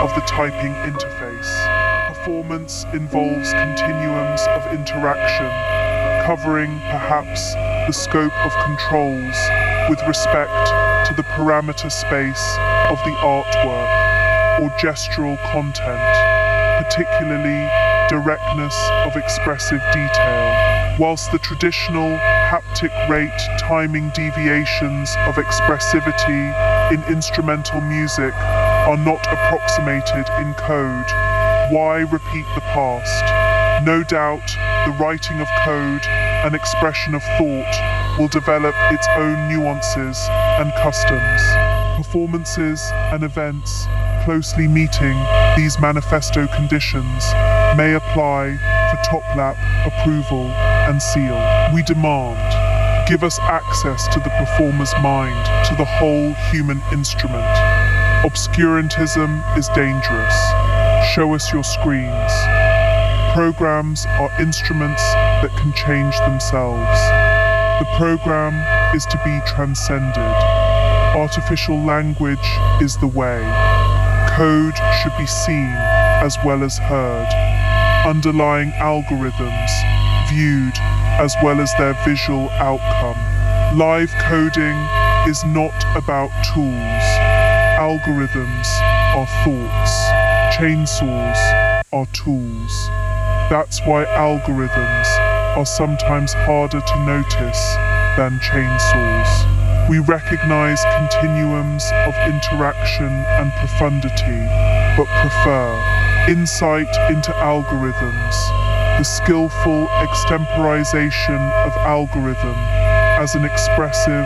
of the typing interface. Performance involves continuums of interaction, covering perhaps the scope of controls with respect to the parameter space of the artwork or gestural content, particularly directness of expressive detail, whilst the traditional haptic rate timing deviations of expressivity in instrumental music are not approximated in code. Why repeat the past? No doubt, the writing of code and expression of thought will develop its own nuances and customs. Performances and events closely meeting these manifesto conditions may apply for top-lap approval and seal. We demand, give us access to the performer's mind, to the whole human instrument. Obscurantism is dangerous. Show us your screens. Programs are instruments that can change themselves. The program is to be transcended. Artificial language is the way. Code should be seen as well as heard. Underlying algorithms viewed as well as their visual outcome. Live coding is not about tools. Algorithms are thoughts. Chainsaws are tools. That's why algorithms are sometimes harder to notice than chainsaws. We recognize continuums of interaction and profundity, but prefer insight into algorithms, the skillful extemporization of algorithm as an expressive/impressive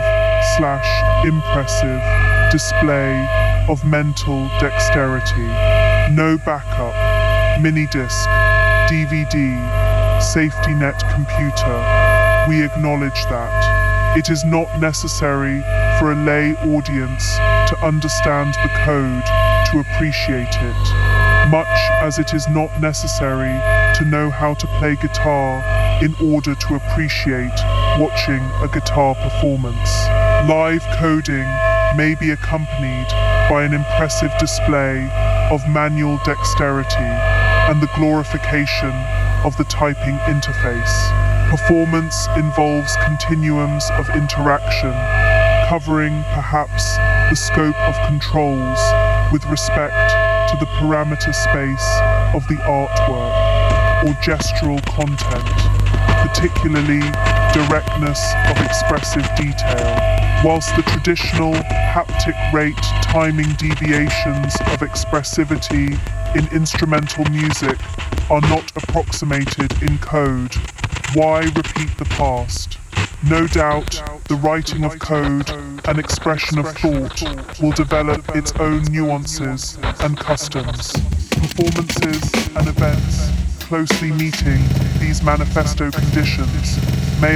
display of mental dexterity. No backup, mini-disc, DVD, safety net computer. We acknowledge that. It is not necessary for a lay audience to understand the code to appreciate it, much as it is not necessary to know how to play guitar in order to appreciate watching a guitar performance. Live coding may be accompanied by an impressive display of manual dexterity and the glorification of the typing interface. Performance involves continuums of interaction, covering perhaps the scope of controls with respect to the parameter space of the artwork or gestural content, particularly directness of expressive detail, whilst the traditional haptic rate timing deviations of expressivity in instrumental music are not approximated in code. Why repeat the past? No doubt, the writing of code and expression of thought will develop its own nuances and customs. Performances and events closely meeting these manifesto conditions may